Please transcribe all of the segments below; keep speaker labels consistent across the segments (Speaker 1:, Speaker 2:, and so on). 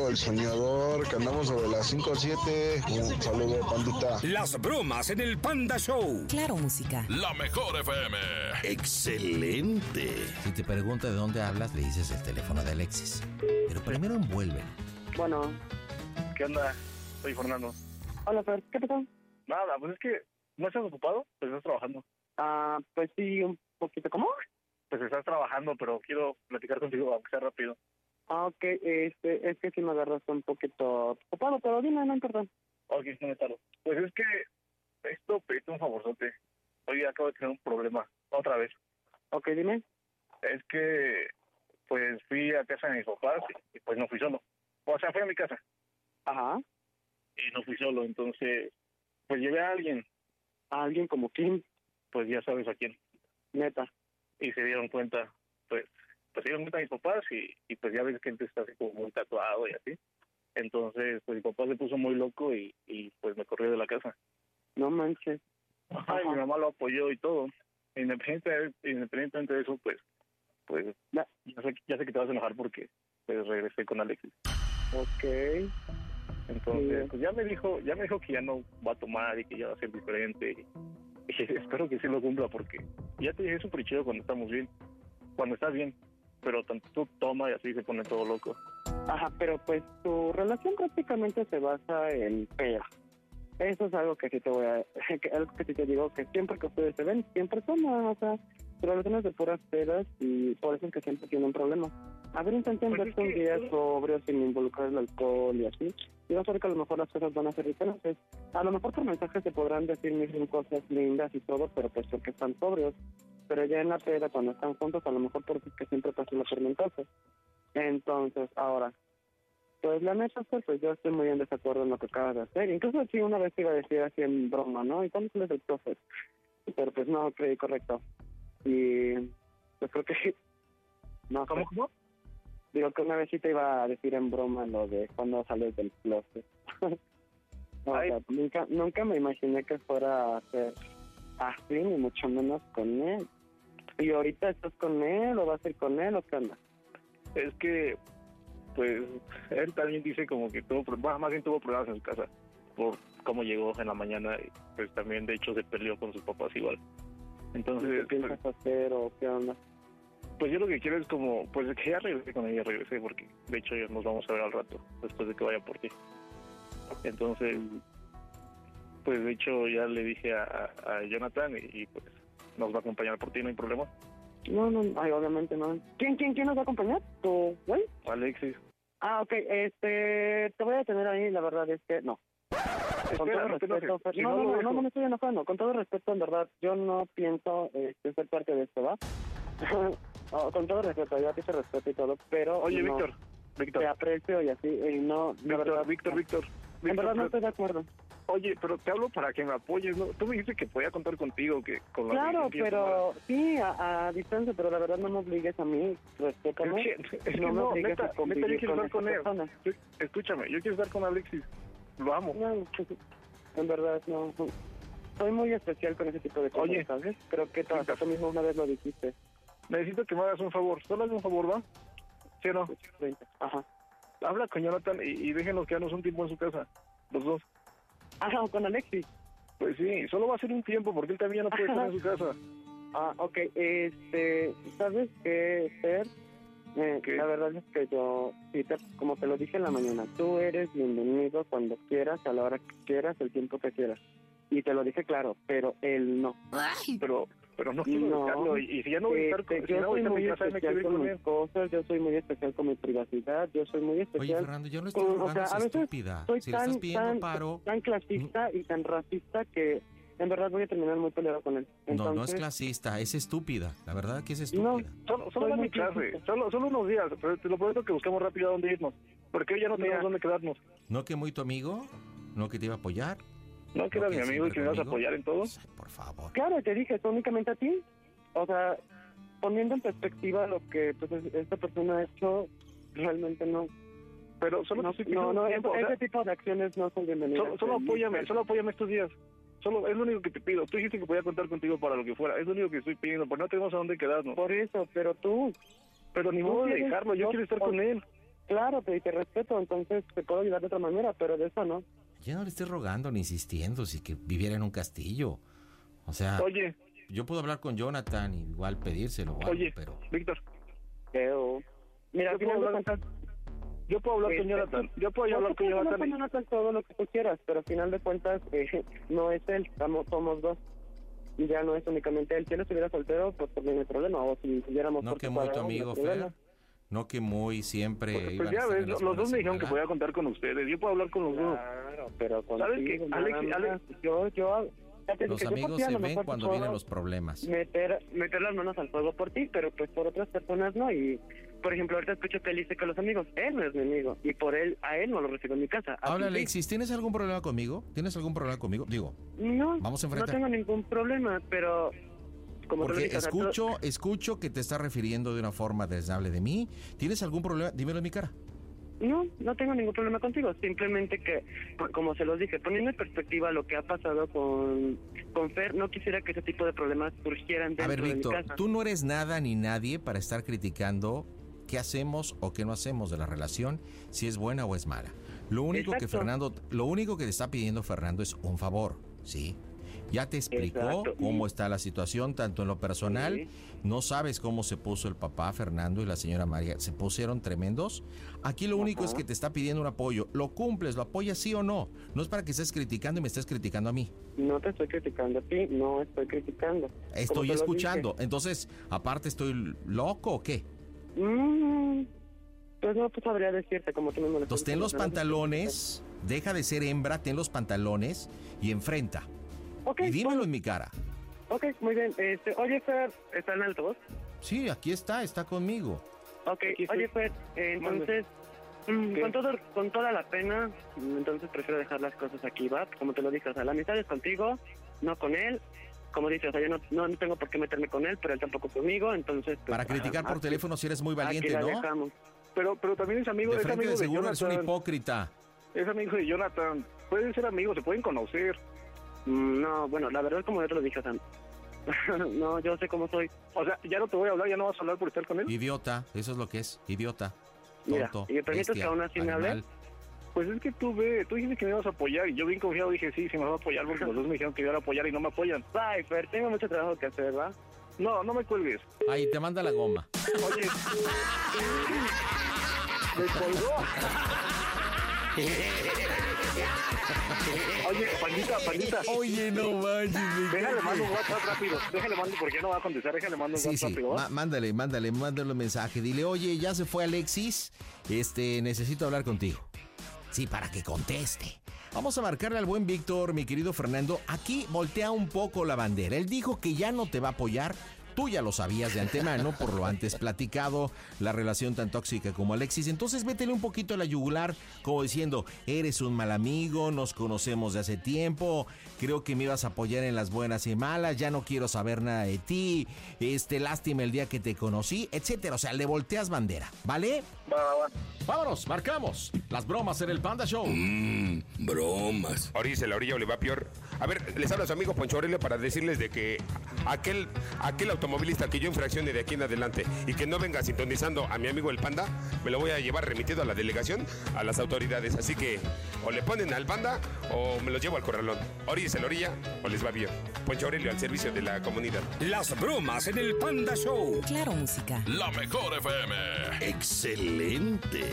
Speaker 1: el soñador, que andamos sobre las 5 o 7. Un saludo, pandita.
Speaker 2: Las bromas en el Panda Show.
Speaker 3: Claro, música.
Speaker 4: La mejor FM.
Speaker 5: ¡Excelente! Si te pregunta de dónde hablas, le dices el teléfono de Alexis. Pero primero envuelve.
Speaker 6: Bueno.
Speaker 7: ¿Qué onda? Soy Fernando.
Speaker 6: Hola, Fer. ¿Qué pasó?
Speaker 7: Nada, pues es que ¿no estás ocupado? Pues estás trabajando.
Speaker 6: Pues sí, un poquito. ¿Cómo?
Speaker 7: Pues estás trabajando, pero quiero platicar contigo, aunque sea rápido.
Speaker 6: Ok, es que si me agarras un poquito ocupado, pero dime, no importa.
Speaker 7: Ok, no me tardo. Pues es que pediste un favorzote. Hoy acabo de tener un problema, otra vez.
Speaker 6: Ok, dime.
Speaker 7: Es que, pues fui a casa de mis papás y pues no fui solo. O sea, fui a mi casa.
Speaker 6: Ajá.
Speaker 7: Y no fui solo, entonces, pues llevé a alguien.
Speaker 6: ¿A alguien como quién?
Speaker 7: Pues ya sabes a quién.
Speaker 6: Neta.
Speaker 7: Y se dieron cuenta, pues se dieron cuenta mis papás y pues ya ves que gente está así como muy tatuado y así. Entonces, pues mi papá se puso muy loco y pues me corrió de la casa.
Speaker 6: No manches.
Speaker 7: Ajá, y mi mamá lo apoyó y todo. Independientemente de eso, pues ya sé que te vas a enojar porque pues regresé con Alexis.
Speaker 6: Ok.
Speaker 7: Entonces,
Speaker 6: sí.
Speaker 7: Pues ya me dijo que ya no va a tomar y que ya va a ser diferente. Y espero que sí lo cumpla porque ya te dije súper chido cuando estamos bien, cuando estás bien, pero tanto tú toma y así se pone todo loco.
Speaker 6: Ajá, pero pues tu relación prácticamente se basa en peda. Eso es algo que sí te voy a... algo que sí te digo, que siempre que ustedes se ven, siempre toman, o sea, tu relación es de puras pedas y por eso es que siempre tienen un problema. A ver, intenten
Speaker 7: Pues
Speaker 6: verse un día sobrio sin involucrar el alcohol y así. Y vas a ver que a lo mejor las cosas van a ser diferentes. A lo mejor por mensajes se podrán decir mil cosas lindas y todo, pero pues porque están sobrios. Pero ya en la peda, cuando están juntos, a lo mejor porque es que siempre pasan los tormentosos. Entonces, ahora, pues la neta, pues yo estoy muy en desacuerdo en lo que acabas de hacer. Incluso sí, una vez te iba a decir así en broma, ¿no? ¿Y cuándo sales del closet? Pero pues no, creí correcto. Y pues creo que... no,
Speaker 7: ¿Cómo?
Speaker 6: Digo que una vez sí te iba a decir en broma lo de cuando sales del closet. No, o sea, nunca me imaginé que fuera a ser así, ni mucho menos con él. ¿Y ahorita estás con él o vas a ir con él o qué onda?
Speaker 7: Es que, pues, él también dice como que más bien tuvo problemas en su casa por cómo llegó en la mañana y pues también de hecho se peleó con sus papás igual. Entonces,
Speaker 6: ¿qué piensas hacer o qué onda?
Speaker 7: Pues yo lo que quiero es como, pues que ya regresé con ella, porque de hecho ya nos vamos a ver al rato, después de que vaya por ti. Entonces, pues de hecho ya le dije a Jonathan y pues nos va a acompañar por ti, no hay problema.
Speaker 6: No, ay, obviamente no. ¿Quién nos va a acompañar? ¿Tu güey?
Speaker 7: Alexis.
Speaker 6: Ah, ok, te voy a tener ahí, la verdad es que no. Con todo respeto, no me estoy enojando. Con todo respeto, en verdad, yo no pienso ser parte de esto, ¿va? Con todo respeto, yo a ti te respeto y todo, pero...
Speaker 7: Oye,
Speaker 6: no,
Speaker 7: Víctor.
Speaker 6: Te aprecio y así, y no...
Speaker 7: Víctor.
Speaker 6: En verdad no estoy de acuerdo.
Speaker 7: Oye, pero te hablo para que me apoyes, ¿no? Tú me dijiste que podía contar contigo, que con la...
Speaker 6: Claro, pero sí, a distancia, pero la verdad no me obligues a mí, respétame. No me obligues a convivir con esa persona.
Speaker 7: Escúchame, yo quiero estar con Alexis, lo amo.
Speaker 6: No, en verdad no. Soy muy especial con ese tipo de cosas,
Speaker 7: Oye,
Speaker 6: ¿sabes? Creo que tú mismo una vez lo dijiste.
Speaker 7: Necesito que me hagas un favor, solo hazme un favor, ¿va? ¿Sí o no?
Speaker 6: Ajá.
Speaker 7: Habla con Jonathan y déjenos quedarnos un tiempo en su casa, los dos.
Speaker 6: Ajá, con Alexis.
Speaker 7: Pues sí, solo va a ser un tiempo porque él también no puede estar en su casa.
Speaker 6: Ah, ok, ¿sabes qué, Fer? La verdad es que yo, sí, como te lo dije en la mañana, tú eres bienvenido cuando quieras, a la hora que quieras, el tiempo que quieras. Y te lo dije claro, pero él no.
Speaker 7: Pero no quiero dejarlo, y si ya no voy a estar con
Speaker 6: yo soy muy especial con mis cosas, yo soy muy especial con mi privacidad, yo soy muy especial.
Speaker 5: Oye, Fernando, yo no estoy jugando esa estúpida.
Speaker 6: Soy
Speaker 5: si le estás pidiendo paro...
Speaker 6: tan clasista y tan racista que en verdad voy a terminar muy peleado con él. Entonces,
Speaker 5: no es clasista, es estúpida. La verdad que es estúpida.
Speaker 7: No, solo dame clase, solo unos días, pero te lo prometo que buscamos rápido a dónde irnos, porque hoy ya no tenemos dónde quedarnos.
Speaker 5: ¿No que muy tu amigo? ¿No que te iba a apoyar?
Speaker 7: ¿No que eras mi amigo y que me ibas a apoyar en todo?
Speaker 5: Por favor.
Speaker 6: Claro, te dije, únicamente a ti. O sea, poniendo en perspectiva lo que pues esta persona ha hecho, realmente no.
Speaker 7: Pero solo
Speaker 6: ese tipo de acciones no son bienvenidas.
Speaker 7: Solo apóyame estos días. Solo es lo único que te pido. Tú dijiste que podía contar contigo para lo que fuera. Es lo único que estoy pidiendo, porque no tenemos a dónde quedarnos.
Speaker 6: Por eso, pero tú...
Speaker 7: Pero ni modo de dejarlo, yo quiero estar con él.
Speaker 6: Claro, te respeto, entonces te puedo ayudar de otra manera, pero de eso no.
Speaker 5: Ya no le estés rogando ni insistiendo, si que viviera en un castillo. O sea,
Speaker 7: Oye,
Speaker 5: yo puedo hablar con Jonathan y igual pedírselo o algo,
Speaker 7: oye,
Speaker 5: pero...
Speaker 7: Víctor,
Speaker 6: Mira, al
Speaker 7: Yo puedo
Speaker 6: final de
Speaker 7: hablar-
Speaker 6: cuentas,
Speaker 7: yo puedo hablar con Jonathan. Yo puedo hablar con Jonathan.
Speaker 6: No todo lo que tú quieras, pero al final de cuentas no es él, somos dos. Y ya no es únicamente él. Si él estuviera soltero, pues no hay problema. O si tuviéramos...
Speaker 5: No que muy tu amigo, Fer. No que muy siempre...
Speaker 7: Pues
Speaker 5: iban a
Speaker 7: ya
Speaker 5: estar
Speaker 7: ves,
Speaker 5: en las
Speaker 7: los dos
Speaker 5: buenas
Speaker 7: me
Speaker 5: y
Speaker 7: dijeron que
Speaker 5: malas.
Speaker 7: podía contar con ustedes. Yo puedo hablar con los dos.
Speaker 6: Claro, pero
Speaker 7: ¿Sabes qué?
Speaker 6: contigo,
Speaker 7: Alex,
Speaker 6: nada
Speaker 7: Alex,
Speaker 6: más. Ya te
Speaker 5: Los
Speaker 6: dije, yo por
Speaker 5: amigos
Speaker 6: ti a
Speaker 5: se
Speaker 6: lo
Speaker 5: ven
Speaker 6: mejor
Speaker 5: cuando
Speaker 6: puedo
Speaker 5: vienen los problemas.
Speaker 6: meter las manos al fuego por ti, pero pues por otras personas no. Y por ejemplo, ahorita escucho que él dice que los amigos, él no es mi amigo, y por él, a él no lo recibo en mi casa. A
Speaker 5: Habla,
Speaker 6: ti sí.
Speaker 5: Alexis, ¿tienes algún problema conmigo? ¿Tienes algún problema conmigo? Digo,
Speaker 6: No,
Speaker 5: vamos a
Speaker 6: no
Speaker 5: enfrentar.
Speaker 6: tengo ningún problema, pero como te lo
Speaker 5: Porque
Speaker 6: dije, o sea, tú-
Speaker 5: escucho que te estás refiriendo de una forma desdeñable de mí. ¿Tienes algún problema? Dímelo en mi cara.
Speaker 6: No tengo ningún problema contigo, simplemente que, como se los dije, poniendo en perspectiva lo que ha pasado con Fer, no quisiera que ese tipo de problemas surgieran dentro
Speaker 5: A ver,
Speaker 6: de mi
Speaker 5: Víctor,
Speaker 6: casa.
Speaker 5: tú no eres nada ni nadie para estar criticando qué hacemos o qué no hacemos de la relación, si es buena o es mala. Lo único que te está pidiendo Fernando es un favor, ¿sí? Ya te explicó
Speaker 6: Exacto.
Speaker 5: cómo está la situación, tanto en lo personal,
Speaker 6: Sí.
Speaker 5: no sabes cómo se puso el papá Fernando y la señora María, se pusieron tremendos. Aquí lo único es que te está pidiendo un apoyo, lo cumples, lo apoyas sí o no. No es para que estés criticando y me estés criticando a mí.
Speaker 6: No te estoy criticando a ti, no estoy criticando. Como
Speaker 5: Estoy
Speaker 6: te lo
Speaker 5: escuchando, entonces, aparte estoy loco o qué.
Speaker 6: dije. Pues no pues sabría decirte como tú mismo lo
Speaker 5: Entonces
Speaker 6: estás
Speaker 5: ten los
Speaker 6: diciendo.
Speaker 5: pantalones, deja de ser hembra, ten los pantalones y enfrenta.
Speaker 6: Ok,
Speaker 5: Y dímelo
Speaker 6: bueno,
Speaker 5: en mi cara.
Speaker 6: ok, muy bien. Oye, Fer, ¿está en altavoz?
Speaker 5: Sí, aquí está conmigo.
Speaker 6: Ok,
Speaker 7: Aquí estoy.
Speaker 6: oye, Fer, entonces, con toda la pena, entonces prefiero dejar las cosas aquí, ¿va? Como te lo dije, o sea, la amistad es contigo, no con él. Como dices, o sea, yo no tengo por qué meterme con él, pero él tampoco conmigo, entonces... pues,
Speaker 5: Para criticar por
Speaker 6: aquí-
Speaker 5: teléfono si eres muy valiente,
Speaker 6: aquí la
Speaker 5: ¿no?
Speaker 6: dejamos.
Speaker 7: Pero también es amigo,
Speaker 5: De
Speaker 7: es
Speaker 5: frente
Speaker 7: amigo
Speaker 5: de
Speaker 7: de
Speaker 5: seguro eres un
Speaker 7: Jonathan.
Speaker 5: hipócrita.
Speaker 7: Es amigo de Jonathan. Pueden ser amigos, se pueden conocer.
Speaker 6: No, bueno, la verdad, como yo te lo dije, o sea, no, yo sé cómo soy.
Speaker 7: O sea, ya no te voy a hablar, ya no vas a hablar por estar con él.
Speaker 5: Idiota, eso es lo que es, idiota.
Speaker 6: Mira,
Speaker 5: Tonto,
Speaker 6: ¿y me permites
Speaker 5: bestia,
Speaker 6: que aún así me hable?
Speaker 5: animal.
Speaker 7: Pues es que tú dijiste que me ibas a apoyar y yo bien confiado dije sí, me va a apoyar porque los dos me dijeron que iban a apoyar y no me apoyan.
Speaker 6: Bye, Fer, tengo mucho trabajo que hacer, ¿va?
Speaker 7: No me cuelgues.
Speaker 5: Ahí te manda la goma.
Speaker 7: Oye. Me colgó. Oye, pandita.
Speaker 5: Oye, no manches.
Speaker 7: Déjale mando un WhatsApp rápido. Déjale mando porque ya no va a contestar. Déjale mando un
Speaker 5: Sí,
Speaker 7: WhatsApp
Speaker 5: sí,
Speaker 7: rápido. ¿va?
Speaker 5: mándale un mensaje. Dile, oye, ya se fue Alexis, necesito hablar contigo. Sí, para que conteste. Vamos a marcarle al buen Víctor, mi querido Fernando. Aquí voltea un poco la bandera. Él dijo que ya no te va a apoyar. Tú ya lo sabías de antemano, por lo antes platicado, la relación tan tóxica como Alexis. Entonces vétele un poquito a la yugular, como diciendo, eres un mal amigo, nos conocemos de hace tiempo, creo que me ibas a apoyar en las buenas y malas, ya no quiero saber nada de ti, lástima el día que te conocí, etcétera. O sea, le volteas bandera, ¿vale?
Speaker 7: Va.
Speaker 5: Vámonos, marcamos las bromas en el Panda Show.
Speaker 2: Bromas.
Speaker 3: Orilla la orilla Oliva Pior. A ver, les habla su amigo Poncho Aurelio para decirles de que aquel automovilista que yo infraccione de aquí en adelante y que no venga sintonizando a mi amigo el Panda, me lo voy a llevar remitido a la delegación, a las autoridades. Así que o le ponen al Panda o me lo llevo al corralón. Orilla la orilla o les va bien. Poncho Aurelio al servicio de la comunidad.
Speaker 2: Las bromas en el Panda Show.
Speaker 4: Claro, música.
Speaker 8: La mejor FM.
Speaker 2: Excelente.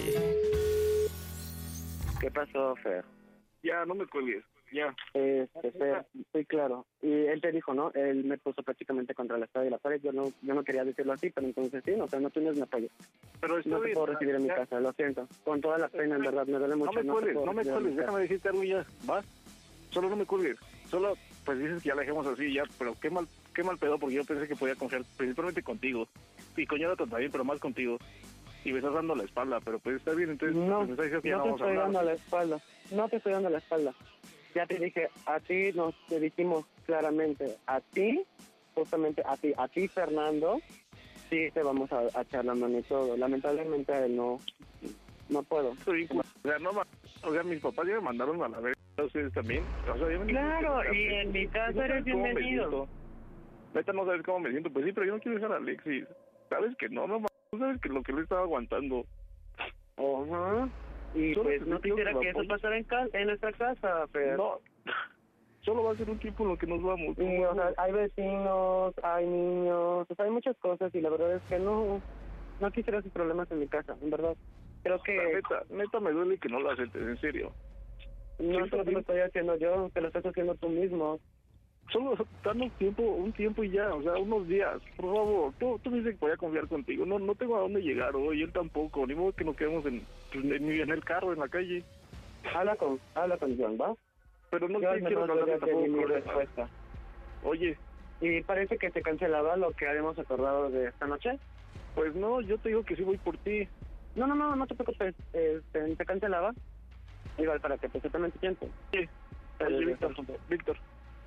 Speaker 6: ¿Qué pasó, Fer?
Speaker 7: Ya, no me cuelgues. Ya.
Speaker 6: Fer, estoy claro. Y él te dijo, ¿no? Él me puso prácticamente contra la espada y la pared. Yo no quería decirlo así, pero entonces sí, no, o sea, no tienes mi apoyo.
Speaker 7: Pero está
Speaker 6: No te
Speaker 7: bien.
Speaker 6: puedo recibir en mi
Speaker 7: Ya.
Speaker 6: casa, lo siento. Con toda la pena, en verdad, me duele mucho.
Speaker 7: No me
Speaker 6: te
Speaker 7: cuelgues,
Speaker 6: puedo
Speaker 7: no me
Speaker 6: recibir en mi
Speaker 7: cuelgues.
Speaker 6: casa.
Speaker 7: Déjame decirte algo y ya. ¿Va? Solo no me cuelgues. Solo, pues dices que ya la dejemos así ya, pero qué mal pedo porque yo pensé que podía confiar principalmente contigo. Y con Jonathan también, pero más contigo. Y me estás dando la espalda, pero pues está bien, entonces
Speaker 6: No,
Speaker 7: pues, me estás diciendo que ya
Speaker 6: no
Speaker 7: no
Speaker 6: te
Speaker 7: vamos a
Speaker 6: estoy
Speaker 7: hablar.
Speaker 6: dando la espalda. No te estoy dando la espalda. Ya te dije, a ti te dijimos claramente, a ti, justamente a ti Fernando, sí te vamos a echar la mano y todo. Lamentablemente a él no puedo.
Speaker 7: Ridículo. O sea, mis papás ya me mandaron a la verga, ustedes también. O sea, ya me
Speaker 6: Claro, y en mi casa
Speaker 7: No sabes
Speaker 6: eres
Speaker 7: cómo me
Speaker 6: bienvenido.
Speaker 7: siento. Neta, no sabes cómo me siento. Pues sí, pero yo no quiero dejar a Alexis. Sabes que no, tú sabes que lo que le estaba aguantando.
Speaker 6: Ajá. Y
Speaker 7: Solo
Speaker 6: pues
Speaker 7: te
Speaker 6: no
Speaker 7: pido
Speaker 6: quisiera
Speaker 7: que
Speaker 6: que eso
Speaker 7: apoyes.
Speaker 6: pasara en nuestra casa, pero...
Speaker 7: No, solo va a ser un tiempo en lo que nos vamos.
Speaker 6: Sí, o sea, hay vecinos, hay niños, o sea, hay muchas cosas y la verdad es que no quisiera esos problemas en mi casa, en verdad. Creo que
Speaker 7: Neta me duele que no lo aceptes, en serio.
Speaker 6: no solo te lo estoy haciendo yo, te lo estás haciendo tú mismo.
Speaker 7: Solo danos un tiempo y ya, o sea, unos días, por favor. Tú me dices que voy a confiar contigo. No tengo a dónde llegar hoy, él tampoco. Ni modo que nos quedemos en el carro, en la calle.
Speaker 6: Habla con John, ¿va?
Speaker 7: Pero no
Speaker 6: Yo
Speaker 7: te quiero
Speaker 6: mejor
Speaker 7: hablar
Speaker 6: ya
Speaker 7: de
Speaker 6: te
Speaker 7: tampoco
Speaker 6: di mi
Speaker 7: problemas.
Speaker 6: respuesta.
Speaker 7: Oye,
Speaker 6: Y parece que se cancelaba lo que habíamos acordado de esta noche.
Speaker 7: pues no, yo te digo que sí voy por ti.
Speaker 6: No te preocupes, se cancelaba. Igual para que te tomen tu tiempo.
Speaker 7: Sí. Oye, Víctor,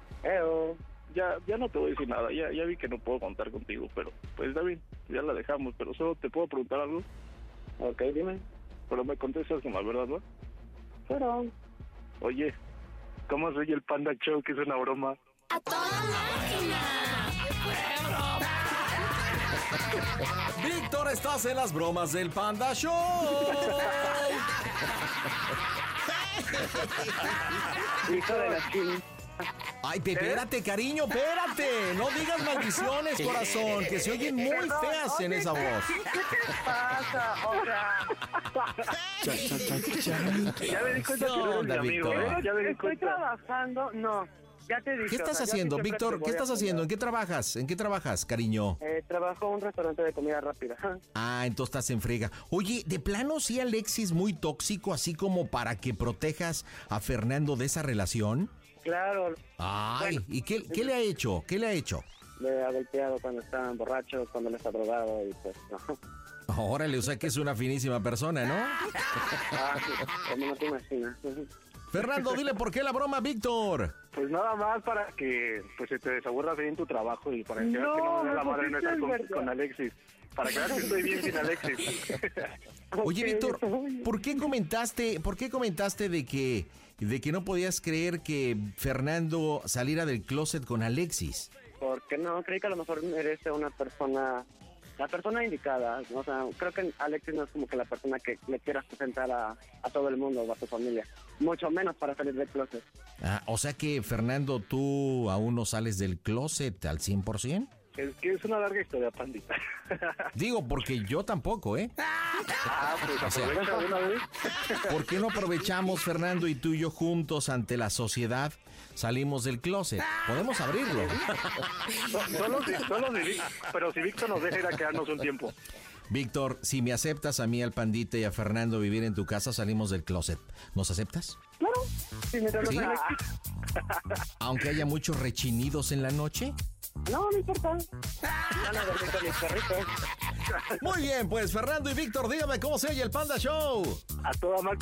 Speaker 7: ya no te voy a decir nada, ya vi que no puedo contar contigo, pero pues está bien, ya la dejamos, pero solo te puedo preguntar algo,
Speaker 6: Ok, dime.
Speaker 7: pero me contestas con la verdad, ¿no?
Speaker 6: Pero...
Speaker 7: Oye, ¿cómo soy el Panda Show, que es una broma?
Speaker 4: ¡A toda máquina!
Speaker 5: Víctor, estás en las bromas del Panda Show.
Speaker 6: Hijo de la ching...
Speaker 5: Ay, espérate, cariño, espérate. No digas maldiciones, corazón, que se oyen muy feas en esa voz.
Speaker 6: ¿Qué te pasa? O sea...
Speaker 7: Ya me di cuenta que
Speaker 5: ¿Qué
Speaker 7: no eres mi
Speaker 5: onda,
Speaker 7: amigo,
Speaker 5: Víctor?
Speaker 7: ¿eh? Ya me di
Speaker 6: Estoy
Speaker 7: cuenta.
Speaker 6: trabajando, no. Ya te dije.
Speaker 5: ¿Qué estás
Speaker 6: o sea, yo
Speaker 5: haciendo,
Speaker 6: siempre
Speaker 5: Víctor?
Speaker 6: te
Speaker 5: ¿Qué
Speaker 6: voy a
Speaker 5: estás haciendo? ¿En qué trabajas? ¿En qué trabajas, cariño?
Speaker 6: Trabajo en un restaurante de comida rápida.
Speaker 5: Ah, entonces estás en frega. Oye, ¿de plano sí Alexis muy tóxico, así como para que protejas a Fernando de esa relación?
Speaker 6: Claro,
Speaker 5: Ay, ¿y qué le ha hecho? ¿Qué le ha hecho?
Speaker 6: le ha golpeado cuando están borrachos, cuando le está drogado y pues no.
Speaker 5: Órale, o sea que es una finísima persona, ¿no?
Speaker 6: Sí, como no te imaginas.
Speaker 5: Fernando, dile por qué la broma, Víctor.
Speaker 7: Pues nada más para que pues se te desaburras bien tu trabajo y para que veas que no me da la madre no estar con Alexis. Para que veas que estoy bien sin Alexis.
Speaker 5: Oye, Víctor, ¿por qué comentaste de que no podías creer que Fernando saliera del closet con Alexis?
Speaker 6: Porque no, creí que a lo mejor merece una persona, la persona indicada. O sea, creo que Alexis no es como que la persona que le quieras presentar a todo el mundo o a tu familia. Mucho menos para salir del closet.
Speaker 5: Ah, o sea que, Fernando, tú aún no sales del closet al 100%.
Speaker 7: Es que es una larga historia, pandita.
Speaker 5: Digo, porque yo tampoco, ¿eh?
Speaker 7: Pues
Speaker 5: O sea,
Speaker 7: aprovecha de una vez.
Speaker 5: ¿por qué no aprovechamos, Fernando, y tú y yo juntos ante la sociedad salimos del closet? Podemos abrirlo.
Speaker 7: Pero si Víctor nos deja ir a quedarnos un tiempo.
Speaker 5: Víctor, si me aceptas a mí, al Pandita y a Fernando vivir en tu casa, salimos del closet. ¿Nos aceptas?
Speaker 6: Claro. Sí, mientras
Speaker 5: ¿Sí?
Speaker 6: no sea Alexis.
Speaker 5: Aunque haya muchos rechinidos en la noche.
Speaker 6: No importa. Van a dormir con mis perritos.
Speaker 5: Muy bien, pues Fernando y Víctor, dígame cómo se oye el Panda Show.
Speaker 7: A toda máquina.